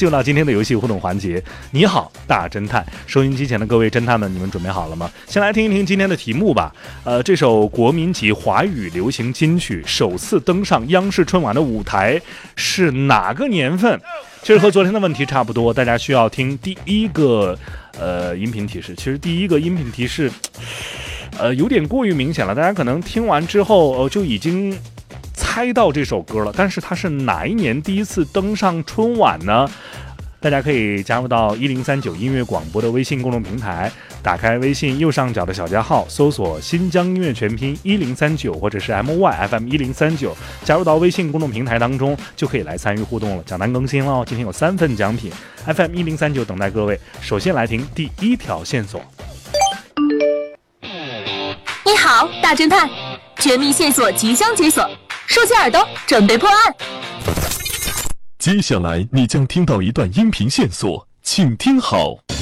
进入到今天的游戏互动环节。你好，大侦探！收音机前的各位侦探们，你们准备好了吗？先来听一听今天的题目吧。这首国民级华语流行金曲首次登上央视春晚的舞台是哪个年份？其实和昨天的问题差不多，大家需要听第一个音频提示。其实第一个音频提示有点过于明显了，大家可能听完之后就已经猜到这首歌了，但是它是哪一年第一次登上春晚呢？大家可以加入到1039音乐广播的微信公众平台，打开微信右上角的小加号，搜索新疆音乐全拼1039或者是 MYFM1039，加入到微信公众平台当中就可以来参与互动了。奖单更新了，今天有3份奖品 FM1039 等待各位。首先来听第一条线索。 你好，大侦探，绝密线索即将解锁，竖起耳朵准备破案。 接下来你将听到一段音频线索，请听好。